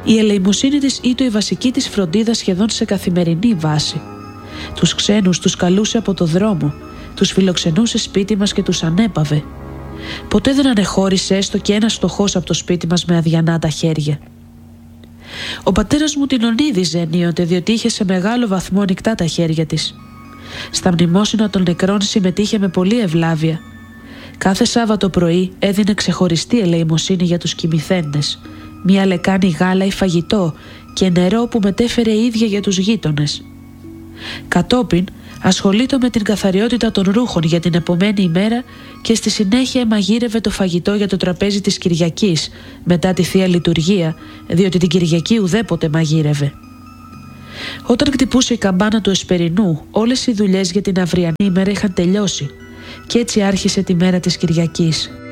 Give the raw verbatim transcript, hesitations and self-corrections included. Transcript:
Η ελεημοσύνη της ήταν η βασική της φροντίδα σχεδόν σε καθημερινή βάση. Τους ξένους τους καλούσε από το δρόμο, τους φιλοξενούσε σπίτι μας και τους ανέπαβε. Ποτέ δεν ανεχώρησε έστω και ένας φτωχός από το σπίτι μας με αδιανά τα χέρια. Ο πατέρας μου την ονείδιζε ενίοτε, διότι είχε σε μεγάλο βαθμό ανοιχτά τα χέρια της. Στα μνημόσυνα των νεκρών συμμετείχε με πολλή ευλάβεια. Κάθε Σάββατο πρωί έδινε ξεχωριστή ελεημοσύνη για τους κοιμηθέντες, μία λεκάνη γάλα ή φαγητό και νερό που μετέφερε η ίδια για τους γείτονες. Κατόπιν ασχολείται με την καθαριότητα των ρούχων για την επομένη ημέρα και στη συνέχεια μαγείρευε το φαγητό για το τραπέζι της Κυριακής μετά τη Θεία Λειτουργία, διότι την Κυριακή ουδέποτε μαγείρευε. Όταν χτυπούσε η καμπάνα του εσπερινού, όλες οι δουλειές για την αυριανή ημέρα είχαν τελειώσει και έτσι άρχισε τη μέρα της Κυριακής.